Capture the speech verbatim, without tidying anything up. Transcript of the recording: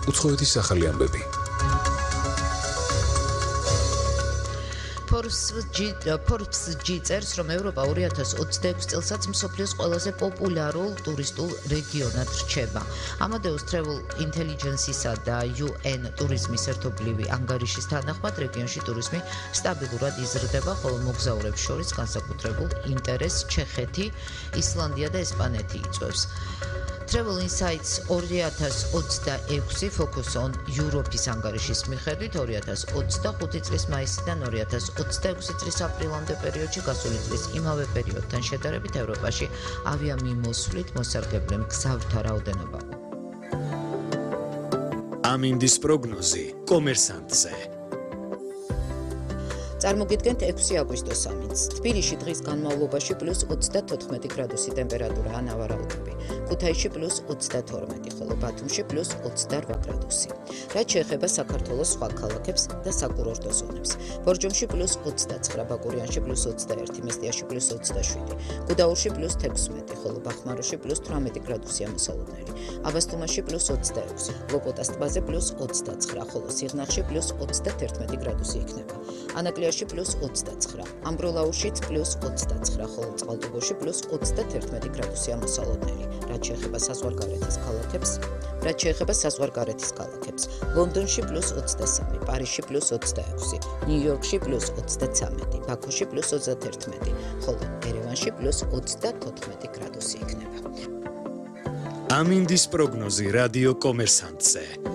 უცხოეთის ახალი ამბები. Forbes-ი წერს, რომ ევროპა ორი ათას ოცდაექვსი წელსაც მსოფლიოს ყველაზე პოპულარულ ტურისტულ რეგიონად რჩება. Amadeus Travel Intelligence-ისა და U N ტურიზმის ერთობლივი ანგარიშის თანახმად რეგიონში ტურიზმი სტაბილურად იზრდება, ხოლო მოგზაურებს შორის განსაკუთრებულ ინტერესს ჩეხეთი, ისლანდია და ესპანეთი იწვევს. Travel Insights ორი ათას ოცდაექვსი Focus on Europe-ის ანგარიშის მიხედვით ორი ათას ოცდახუთი წლის მაისიდან ორი ათას ოცდაექვსი წლის აპრილამდე პერიოდში გასული წლის იმავე პერიოდთან შედარებით ევროპაში ავიამიმოსვლით მოსარგებლე მგზავრთა რაოდენობა. ამინდის პროგნოზი კომერსანტზე. წარმოგიდგენთ ექვსი აგვისტოს ამინდს. თბილისში დღის განმავლობაში პლუს ოცდათოთხმეტი გრადუსი ტემპერატურა ანავარაუდები. ქუთაისში პლუს ოცდათორმეტი, ხოლო ბათუმში პლუს ოცდარვა გრადუსი. რაც შეეხება საქართველოს სხვა ქალაქებს და საკურორტო ზონებს. ბორჯომში პლუს ოცდაცხრა, ბაკურიანში პლუს ოცდაერთი, მესტიაში პლუს ოცდაშვიდი, გუდაურში პლუს თექვსმეტი, ხოლო ბახმაროში პლუს თვრამეტი გრადუსია მოსალოდნელი. აბასთუმანში პლუს ოცდაექვსი, ლოპოტას ტბაზე პლუს ოცდაცხრა, ხოლო სიღნაღში პლუს ოცდათერთმეტი გრადუსი იქნება. ანაკლიაში პლუს ოცდაცხრა, ამბროლაუშიც პლუს ოცდაცხრა, ხოლო წყალტუბოში პლუს ოცდათერთმეტი გრადუსია მოსალოდნელი. რაც შეეხება საზღვარგარეთის ქალაქებს, რაც შეეხება საზღვარგარეთის ქალაქებს. ლონდონში პლუს ოცდასამი, პარიზში პლუს ოცდაექვსი, ნიუ-იორკში პლუს ოცდაცამეტი, ბაქოში პლუს ოცდათერთმეტი, ხოლო ერევანში პლუს ოცდათოთხმეტი გრადუსი იქნება. ამინდის პროგნოზი რადიო კომერსანტზე.